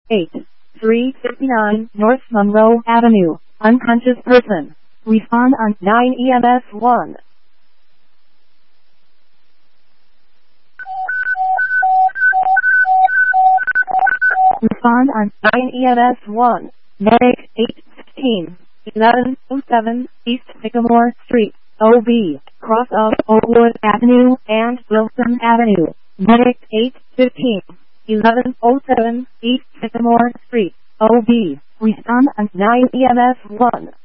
8359 North Monroe Avenue. Unconscious person. Respond on 9 EMS 1. Respond on 9 EMS 1. Medic 816 1107 East Sycamore Street, OB, cross of Oakwood Avenue and Wilson Avenue. Medic 815 1107 East Sycamore Street, OB. Respond on 9 EMS 1.